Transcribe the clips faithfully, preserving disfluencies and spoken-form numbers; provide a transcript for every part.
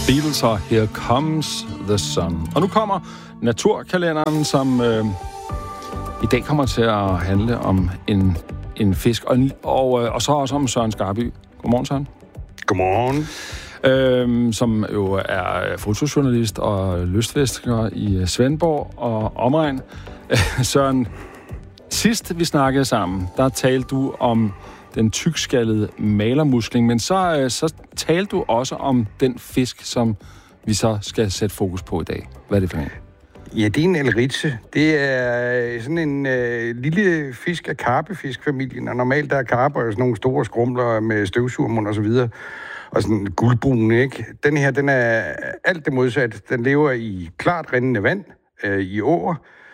Beatles og Here Comes the Sun. Og nu kommer naturkalenderen, som øh, i dag kommer til at handle om en, en fisk, og, og, øh, og så også om Søren Skarby. Godmorgen, Søren. Godmorgen. Øhm, som jo er fotojournalist og lystfisker i Svendborg og omegn. Søren, sidst vi snakkede sammen, der talte du om den tykskallede malermusling, men så, så talte du også om den fisk, som vi så skal sætte fokus på i dag. Hvad er det for en? Ja, det er en elritse. Det er sådan en øh, lille fisk af karpefiskfamilien, og normalt der er karper jo sådan nogle store skrumler med støvsugermund og så videre, og sådan guldbrun, ikke? Den her, den er alt det modsatte. Den lever i klart rindende vand, øh, i åer,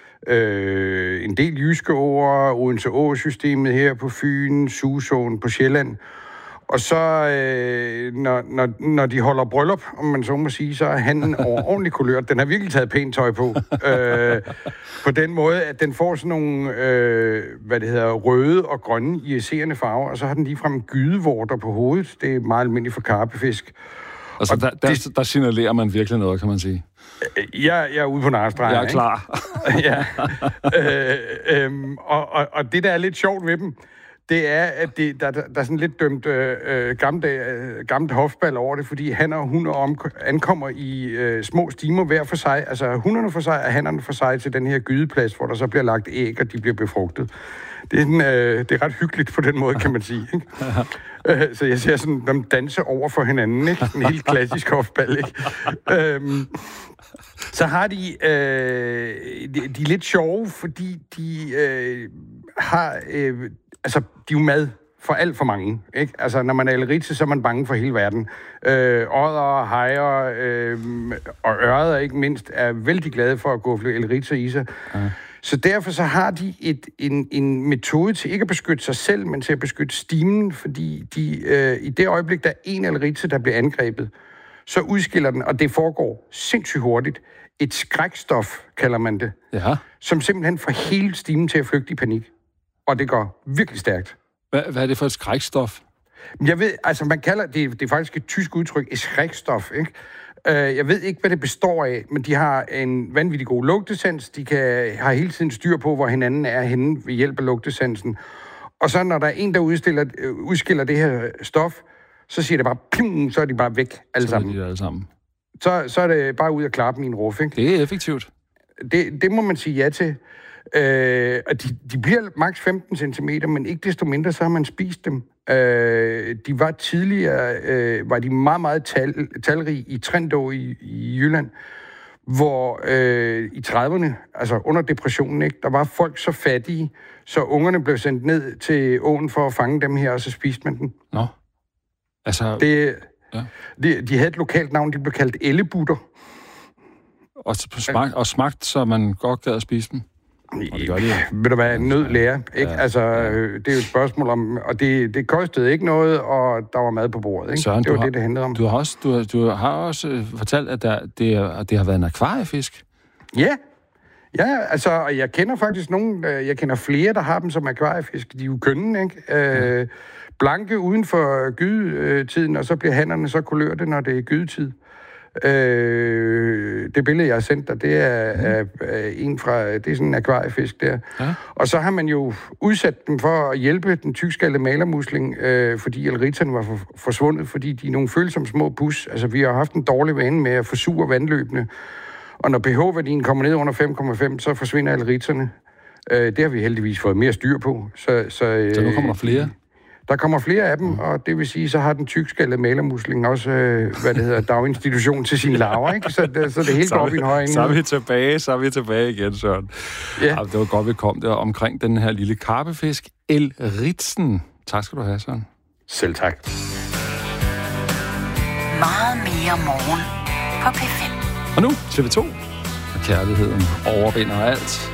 øh, en del jyske åer, Odense Å-systemet her på Fyn, Susåen på Sjælland. Og så, øh, når, når, når de holder bryllup, om man så må sige, så er han ordentlig kulørt. Den har virkelig taget pænt tøj på. øh, på den måde, at den får sådan nogle, øh, hvad det hedder, røde og grønne iriserende farver, og så har den ligefrem gydevorter på hovedet. Det er meget almindeligt for karpefisk. Altså, og der, der, det, der signalerer man virkelig noget, kan man sige. Jeg, jeg er ude på narstregen. Jeg er klar. ja. øh, øh, og, og, og det, der er lidt sjovt ved dem, det er, at det, der, der, der er sådan lidt dømt øh, gammelt, øh, gammelt hofball over det, fordi hanner og hunder om, ankommer i øh, små stimer hver for sig. Altså hunderne for sig og hannerne for sig til den her gydeplads, hvor der så bliver lagt æg, og de bliver befrugtet. Det er, en, øh, det er ret hyggeligt på den måde, kan man sige. Ikke? øh, så jeg ser sådan dem danse over for hinanden, ikke? En helt klassisk hofball, ikke? øhm, så har de, øh, de, de er lidt sjove, fordi de øh, har... Øh, Altså, de er jo mad for alt for mange, ikke? Altså, når man er elritse, så er man bange for hele verden. Øh, odder, hajer øh, og ørreder, ikke mindst, er vældig glade for at gå for elritse i sig. Ja. Så derfor så har de et, en, en metode til ikke at beskytte sig selv, men til at beskytte stimen, fordi de, øh, i det øjeblik, der er en elritse, der bliver angrebet, så udskiller den, og det foregår sindssygt hurtigt, et skrækstof, kalder man det, ja. Som simpelthen får hele stimen til at flygte i panik. Og det går virkelig stærkt. Hvad, hvad er det for et skrækstof? Jeg ved, altså man kalder det, det er faktisk et tysk udtryk, et skrækstof, ikke? Uh, jeg ved ikke, hvad det består af, men de har en vanvittig god lugtesans. De kan, har hele tiden styr på, hvor hinanden er henne ved hjælp af lugtesansen. Og så når der er en, der udstiller, uh, udskiller det her stof, så siger det bare, pim, så er de bare væk alle så sammen. De alle sammen. Så, så er det bare ud at klappe min ruf, ikke? Det er effektivt. Det, det må man sige ja til. Øh, og de, de bliver maks femten centimeter, men ikke desto mindre, så har man spist dem. Øh, de var tidligere, øh, var de meget, meget tal, talrige i Trendå i, i Jylland, hvor øh, i trediverne, altså under depressionen, ikke, der var folk så fattige, så ungerne blev sendt ned til åen for at fange dem her, og så spiste man dem. Nå. Altså... Det, ja. de, de havde et lokalt navn, de blev kaldt ellebutter. Og smagt, og smagt, så man godt gad at spise dem? Det gør det. Ved du hvad, nød lærer, ikke? Ja, altså, ja. Det er jo et spørgsmål om... Og det, det kostede ikke noget, og der var mad på bordet, ikke? Søren, det var har, det, det handlede om. Du har også, du, du har også fortalt, at der, det, er, det har været en akvariefisk. Ja. Ja, altså, og jeg kender faktisk nogen... Jeg kender flere, der har dem som akvariefisk. De er jo kønne, ikke? Ja. Øh, blanke uden for gydetiden, og så bliver hannerne så kulørte, når det er gydetid. Øh, det billede, jeg har sendt dig, det er, mm. er, er en fra, det er sådan en akvariefisk der. Ja. Og så har man jo udsat dem for at hjælpe den tykskaldede malermusling, øh, fordi elritzerne var for, forsvundet, fordi de er nogle følsomme små pus. Altså, vi har haft en dårlig vane med at forsure vandløbene, og når pH-værdien kommer ned under fem komma fem, så forsvinder elritzerne. Øh, det har vi heldigvis fået mere styr på. Så, så, øh, så nu kommer der flere? Der kommer flere af dem, mm. og det vil sige, så har den tykskaldede malermusling også, øh, hvad det hedder, daginstitution til sine larver, ikke? Så det, så det hele går op i en høj. Så er vi tilbage, så er vi tilbage igen, Søren. Ja. Ja, det var godt, vi kom der omkring den her lille karpefisk, elritsen. Tak skal du have, Søren. Selv tak. Meget mere morgen på P fem. Og nu T V to. Og kærligheden overvinder alt.